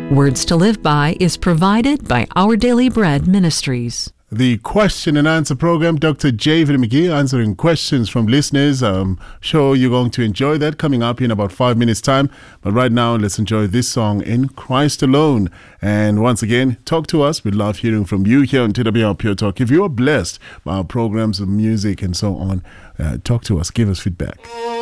Words to Live By is provided by Our Daily Bread Ministries. The question and answer program, Dr. Javid McGee answering questions from listeners. I'm sure you're going to enjoy that coming up in about 5 minutes' time. But right now, let's enjoy this song, In Christ Alone. And once again, talk to us. We'd love hearing from you here on TWR Pure Talk. If you're blessed by our programs of music and so on, talk to us. Give us feedback.